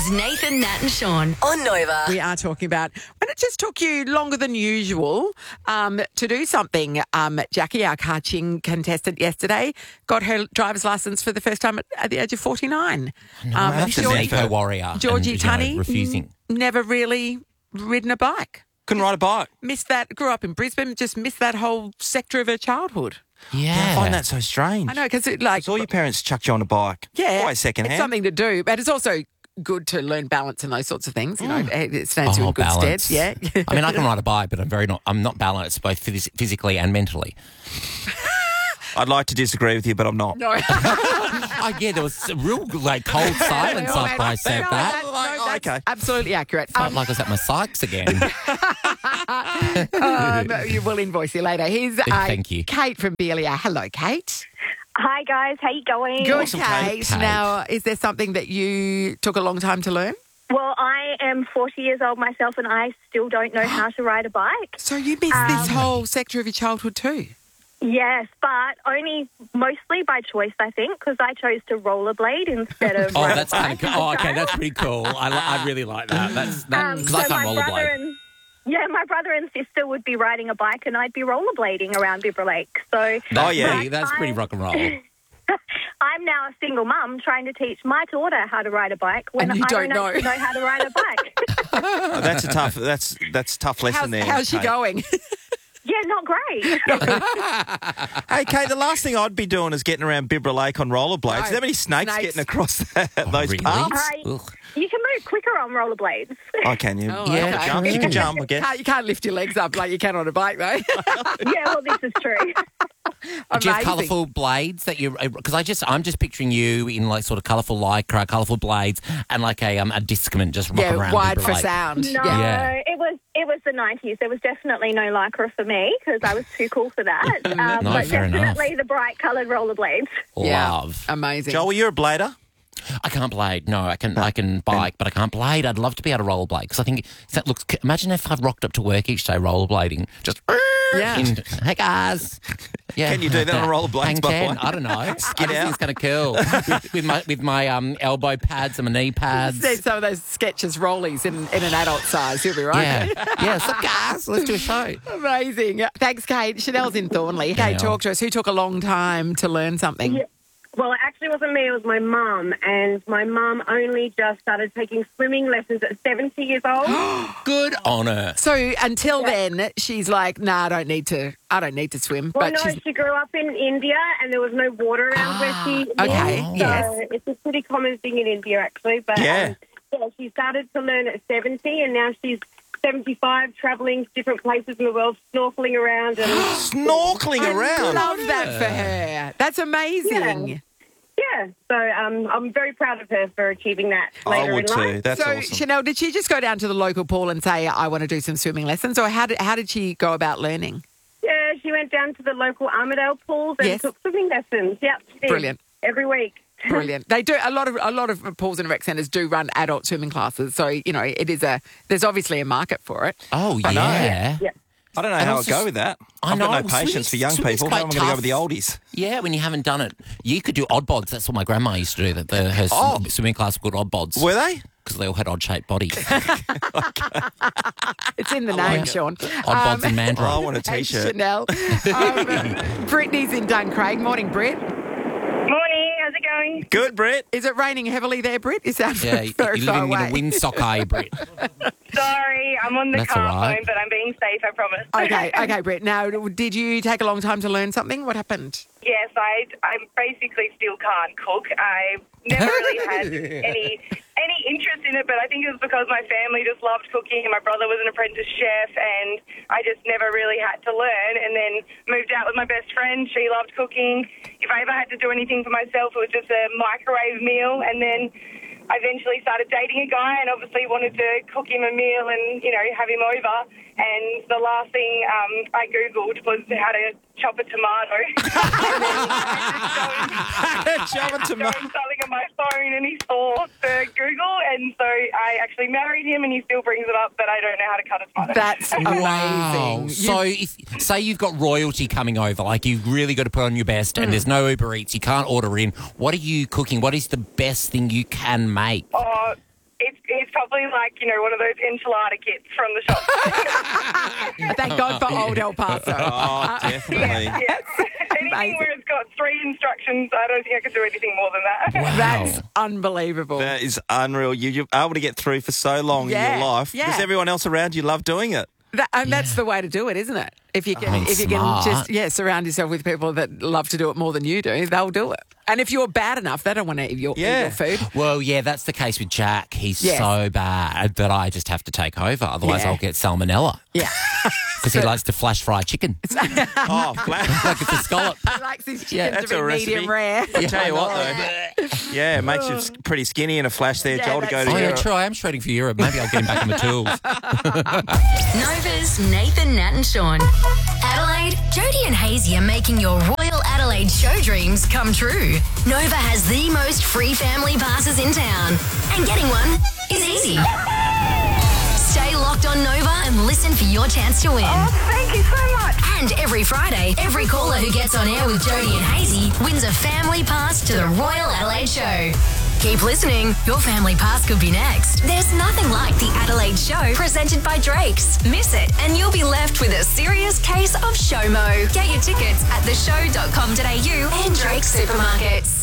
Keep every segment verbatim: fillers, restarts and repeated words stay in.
Nathan, Nat and Sean on Nova. We are talking about when it just took you longer than usual um, to do something. Um, Jackie, our Kaching contestant yesterday, got her driver's licence for the first time at, at the age of forty-nine. No, Um, that's an Georgie- eco-warrior. Georgie and, you know, Tunney, refusing. never really ridden a bike. Couldn't ride a bike. Missed that, grew up in Brisbane, just missed that whole sector of her childhood. Yeah. I find that so strange. I know, because it, like, So all your parents chucked you on a bike. yeah, Why second it's hand? something to do, but it's also good to learn balance and those sorts of things. You know, it it stands you Oh, in good balance. stead. Yeah. I mean, I can ride a bike, but I'm very not. I'm not balanced both phys- physically and mentally. I'd like to disagree with you, but I'm not. No. Oh, yeah, there was a real like cold silence No, after I said no, that. no, Like, that's okay. absolutely accurate. Felt Um, like I was at my Sykes again. um, you will invoice you later. Here's uh, Thank you. Kate from Belia. Hello, Kate. Hi guys, how you going? Good, Awesome, Kate. Kate. Now, is there something that you took a long time to learn? Well, I am forty years old myself and I still don't know how to ride a bike. So you missed this whole sector of your childhood too. Yes, but only mostly by choice, I think, because I chose to rollerblade instead of Oh, ride a that's kind bike. of cool. Oh, okay, that's pretty cool. I, li- I really like that. That's that Um, because so I can't my brother rollerblade. and yeah, my brother and sister would be riding a bike and I'd be rollerblading around Bibra Lake. So That's Oh, yeah. pretty, that's pretty rock and roll. I'm now a single mum trying to teach my daughter how to ride a bike when And you I don't know. actually know how to ride a bike. Oh, that's a tough. That's that's a tough lesson How's, there. how's she Kate. going? Yeah, not great. Hey, Kate, the last thing I'd be doing is getting around Bibra Lake on rollerblades. No. Is there many snakes, Snakes. getting across that, Oh, those really? paths? Right. Ugh. You can move quicker on rollerblades. Oh, can you? Oh, Yeah, You can okay. jump. You can jump, I guess. Can't, you can't lift your legs up like you can on a bike, though. Yeah, well, this is true. Do you have Amazing. colourful blades that you? Because I just, I'm just picturing you in like sort of colourful lycra, colourful blades, and like a um a discman just rocking Yeah, around. wide Bibra for Lake. sound. No, Yeah. Yeah. it was it was the nineties. There was definitely no lycra for me because I was too cool for that. Um, No, but fair enough. definitely the bright coloured rollerblades. Yeah. Love. Amazing. Joel, you're a blader. I can't blade. No, I can. I can bike, but I can't blade. I'd love to be able to rollerblade because I think that looks. Imagine if I rocked up to work each day rollerblading, just. Yeah. in- hey guys. Yeah. Can you do that on rollerblades, Hang by the ten. way? I don't know. I just Get think out. it's kind of cool with, with my with my um elbow pads and my knee pads. There's some of those sketches rollies in, in an adult size. You'll be right. Yeah, yeah. So guys, let's do a show. Amazing. Thanks, Kate. Chanel's in Thornley. Kate, Yeah. talk to us. Who took a long time to learn something? Yeah. Well, it actually wasn't me, it was my mum. And my mum only just started taking swimming lessons at seventy years old. Good on her. So until then, she's like, "Nah, I don't need to. I don't need to swim." Well, but no, she's she grew up in India and there was no water around where she lived. okay, So yes. it's a pretty common thing in India, actually. But Yeah. um, yeah, she started to learn at seventy and now she's seventy-five, travelling to different places in the world, snorkeling around. And Snorkeling I around. love that for her. That's amazing. yeah, so um, I'm very proud of her for achieving that I later would in life. too. That's so awesome. Chanel, did she just go down to the local pool and say, "I want to do some swimming lessons," or how did how did she go about learning? Yeah, she went down to the local Armidale pools and Yes. took swimming lessons. Yep, she did. Brilliant. Every week. Brilliant. They do a lot of a lot of pools and rec centres do run adult swimming classes, so you know it is a there's obviously a market for it. Oh I know. yeah. Yeah. I don't know And how I'd also- go with that. I I've know, got no swimming's- patience for young swimming's people. How am I quite going to go tough. with the oldies? Yeah, when you haven't done it, you could do odd bods. That's what my grandma used to do. That the, her Oh. sw- swimming class were called odd bods Were they? because they all had odd shaped bodies. It's in the name, Sean. Odd bods and Oh, I mandra. want a Hey, T-shirt. Chanel. Um, Brittany's in Duncraig. Morning, Britt. Morning, how's it going? Good, Brett. Is it raining heavily there, Britt? Is that Yeah, you- very you're far living in away? a windsock, are you, Brett? Sorry, I'm on the That's car all right. phone, but I'm being safe, I promise. Okay, okay, Britt. Now, did you take a long time to learn something? What happened? Yes, I I basically still can't cook. I never really had any any interest in it, but I think it was because my family just loved cooking and my brother was an apprentice chef and I just never really had to learn and then moved out with my best friend. She loved cooking. If I ever had to do anything for myself, it was just a microwave meal and then I eventually started dating a guy and obviously wanted to cook him a meal and, you know, have him over. And the last thing um, I Googled was how to chop a tomato. Chop a Doing tomato. something on my phone and he saw the Google and so I actually married him and he still brings it up, but I don't know how to cut a tomato. That's Wow. amazing. So, if, say you've got royalty coming over, like you've really got to put on your best, Mm. and there's no Uber Eats, you can't order in. What are you cooking? What is the best thing you can make? Oh, it's probably like, you know, one of those enchilada kits from the shop. Thank God for old El Paso. Oh, definitely. Yeah, yeah. Anything Amazing. where it's got three instructions, I don't think I could do anything more than that. Wow. That's unbelievable. That is unreal. You, you're able to get through for so long Yeah, in your life. yeah. Does everyone else around you love doing it? That, and that's the way to do it, isn't it? If you can, I mean, if you can smart. just yeah surround yourself with people that love to do it more than you do, they'll do it. And if you're bad enough, they don't want to eat your, Yeah. eat your food. Well, yeah, that's the case with Jack. He's Yes. so bad that I just have to take over. Otherwise, Yeah. I'll get salmonella Yeah, because he likes to flash fry chicken. Oh, flat. Like it's a scallop. he likes his chicken Yeah, to that's be a medium recipe. rare. I'll tell you what, though. Yeah, it makes you s- pretty skinny in a flash there, Yeah, Joel, to go that's to Oh, yeah, Europe. true. I am shredding for Europe. Maybe I'll get him back in the tools. Nova's Nathan, Nat and Sean. Adelaide, Jody and Hazy are making your Royal Adelaide show dreams come true. Nova has the most free family passes in town. And getting one is easy. Stay locked on Nova and listen for your chance to win. Oh, thank you so much. And every Friday, every caller who gets on air with Jody and Hazy wins a family pass to the Royal Adelaide show. Keep listening. Your family pass could be next. There's nothing like the Adelaide show presented by Drake's. Miss it and you'll be left with a serious case of SHOMO. Get your tickets at the show dot com dot a u and Drake's supermarkets.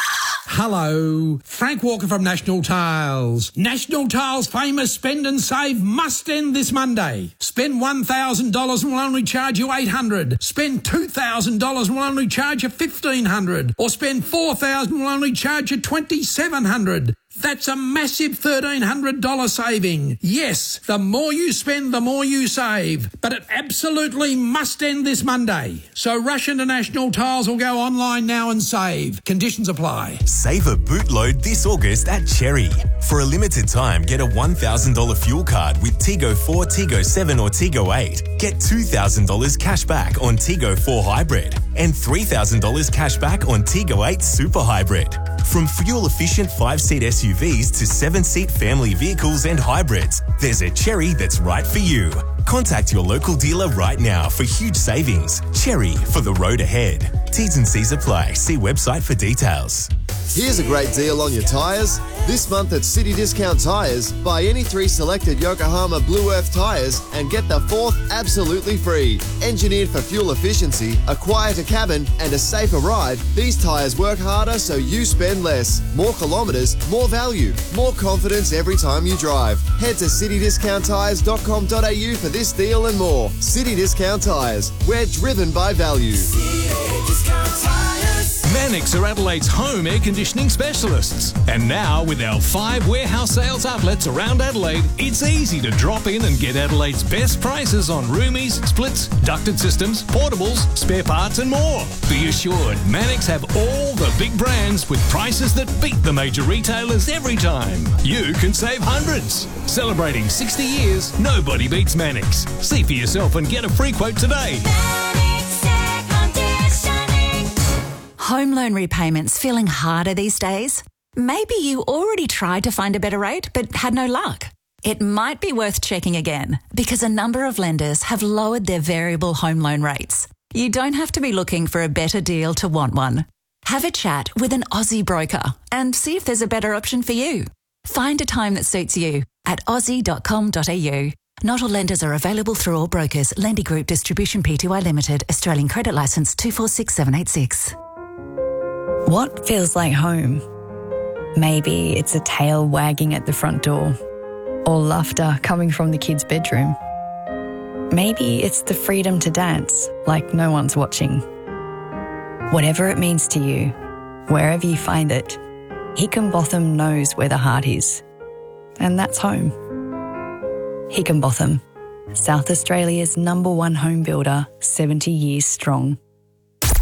Hello, Frank Walker from National Tiles. National Tiles' famous Spend and Save must end this Monday. Spend one thousand dollars and we'll only charge you eight hundred dollars. Spend two thousand dollars and we'll only charge you fifteen hundred dollars. Or spend four thousand dollars and we'll only charge you twenty-seven hundred dollars. That's a massive thirteen hundred dollars saving. Yes, the more you spend, the more you save. But it absolutely must end this Monday. So rush into National Tiles or go online now and save. Conditions apply. Save a bootload this August at Cherry. For a limited time, get a one thousand dollars fuel card with Tigo four, Tigo seven or Tigo eight. Get two thousand dollars cash back on Tigo four Hybrid and three thousand dollars cash back on Tigo eight Super Hybrid. From fuel-efficient five-seat S U Vs to seven-seat family vehicles and hybrids, there's a Cherry that's right for you. Contact your local dealer right now for huge savings. Cherry, for the road ahead. T's and C's apply. See website for details. Here's a great deal on your tyres. This month at City Discount Tyres, buy any three selected Yokohama Blue Earth tyres and get the fourth absolutely free. Engineered for fuel efficiency, a quieter cabin and a safer ride, these tyres work harder so you spend less. More kilometres, more value, more confidence every time you drive. Head to city discount tyres dot com dot a u for this deal and more. City Discount Tyres, we're driven by value. Mannix are Adelaide's home air conditioning specialists. And now, with our five warehouse sales outlets around Adelaide, it's easy to drop in and get Adelaide's best prices on roomies, splits, ducted systems, portables, spare parts and more. Be assured, Mannix have all the big brands with prices that beat the major retailers every time. You can save hundreds. Celebrating sixty years, nobody beats Mannix. See for yourself and get a free quote today. Home loan repayments feeling harder these days? Maybe you already tried to find a better rate but had no luck. It might be worth checking again because a number of lenders have lowered their variable home loan rates. You don't have to be looking for a better deal to want one. Have a chat with an Aussie broker and see if there's a better option for you. Find a time that suits you at aussie dot com dot a u. Not all lenders are available through all brokers. Lendy Group Distribution Pty Limited. Australian Credit Licence two four six seven eight six. What feels like home? Maybe it's a tail wagging at the front door, or laughter coming from the kids' bedroom. Maybe it's the freedom to dance like no one's watching. Whatever it means to you, wherever you find it, Hickenbotham knows where the heart is. And that's home. Hickenbotham, South Australia's number one home builder, seventy years strong.